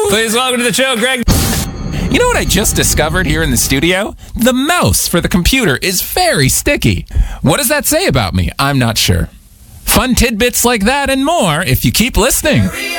Please welcome to the show, Greg. You know what I just discovered here in the studio? The mouse for the computer is very sticky. What does that say about me? I'm not sure. Fun tidbits like that and more if you keep listening.